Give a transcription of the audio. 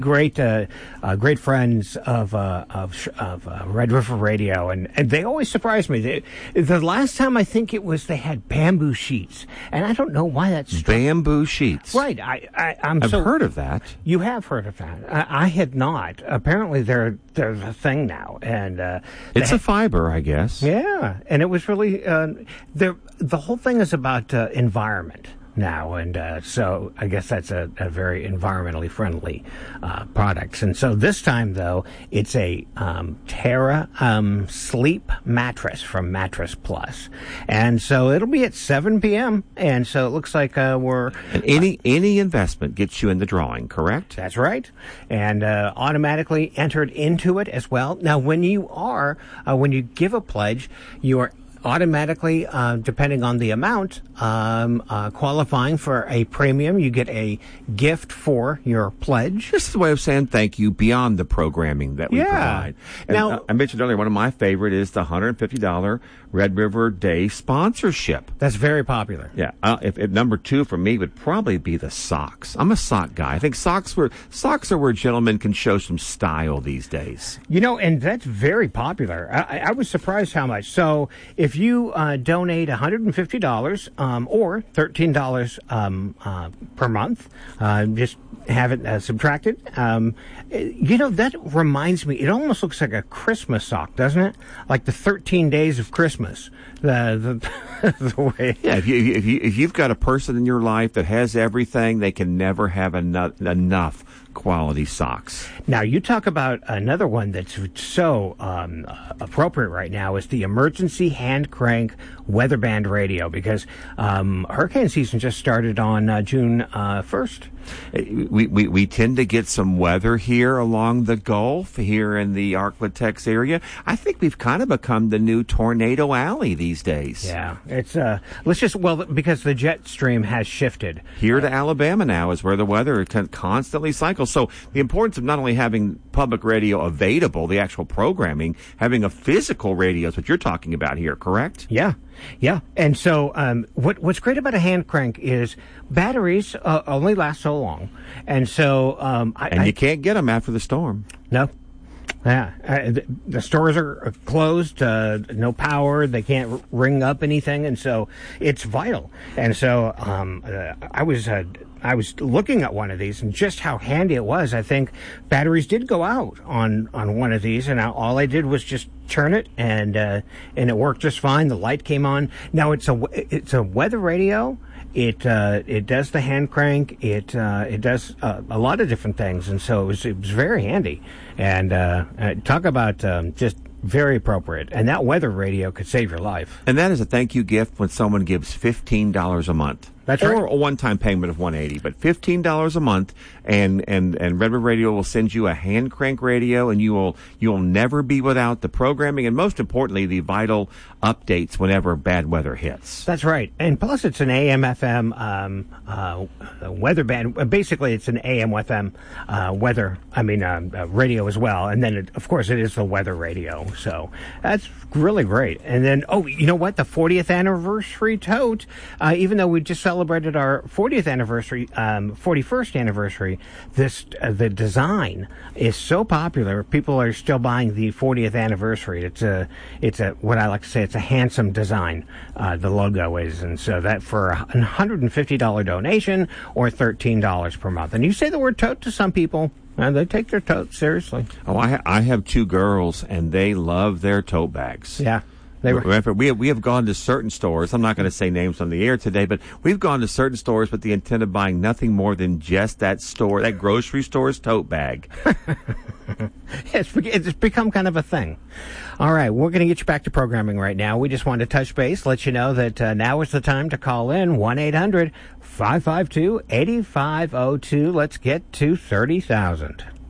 Great friends of Red River Radio, and they always surprise me. The last time I think it was they had bamboo sheets, and I don't know why that's bamboo sheets. Right, I've heard of that. You have heard of that? I had not. Apparently, they're a thing now, and it's a fiber, I guess. Yeah, and it was really the whole thing is about environment now, and so I guess that's a very environmentally friendly products. And so this time, though, it's a Terra sleep mattress from Mattress Plus, and so it'll be at 7 p.m. And so it looks like we're and any investment gets you in the drawing, correct? That's right, and automatically entered into it as well. Now, when you give a pledge, you are automatically, depending on the amount, qualifying for a premium. You get a gift for your pledge. This is a way of saying thank you beyond the programming that we provide. And now, I mentioned earlier, one of my favorite is the $150 Red River Day sponsorship. That's very popular. Yeah. If number 2 for me would probably be the socks. I'm a sock guy. I think socks are where gentlemen can show some style these days. And that's very popular. I was surprised how much. So if you donate $150 or $13 per month, just have it subtracted. That reminds me, it almost looks like a Christmas sock, doesn't it? Like the 13 days of Christmas. The way. Yeah, if you've got a person in your life that has everything, they can never have enough quality socks. Now, you talk about another one that's so appropriate right now is the emergency hand crank weather band radio, because hurricane season just started on June 1st. We tend to get some weather here along the Gulf, here in the Arklatex area. I think we've kind of become the new tornado alley these days. Yeah, it's because the jet stream has shifted. Here to Alabama now is where the weather constantly cycles. So the importance of not only having public radio available, the actual programming, having a physical radio is what you're talking about here, correct? Yeah. And so what's great about a hand crank is batteries only last so long. And so you can't get them after the storm. No. Yeah, the stores are closed, no power, they can't ring up anything, and so it's vital. And so I was looking at one of these and just how handy it was. I think batteries did go out on one of these, and all I did was just turn it, and it worked just fine. The light came on. Now it's a weather radio. It does the hand crank. It does a lot of different things, and so it was very handy. And talk about just very appropriate. And that weather radio could save your life. And that is a thank you gift when someone gives $15 a month. That's right. Or a one-time payment of $180, but $15 a month, and Red River Radio will send you a hand crank radio, and you'll never be without the programming, and most importantly, the vital updates whenever bad weather hits. That's right. And plus, it's an AM/FM weather band. Basically, it's an AM/FM weather. Radio as well. And then, of course, it is the weather radio. So that's really great. And then, you know what? The 40th anniversary tote. Even though we just celebrated our 40th anniversary, 41st anniversary, the design is so popular. People are still buying the 40th anniversary. It's a what I like to say, it's a handsome design. The logo is, and so that for a $150 donation or $13 per month. And you say the word tote to some people, and they take their tote seriously. Oh, I have 2 girls, and they love their tote bags. Yeah. We have gone to certain stores. I'm not going to say names on the air today, but we've gone to certain stores with the intent of buying nothing more than just that grocery store's tote bag. It's become kind of a thing. All right, we're going to get you back to programming right now. We just wanted to touch base, let you know that now is the time to call in 1-800-552-8502. Let's get to 30,000.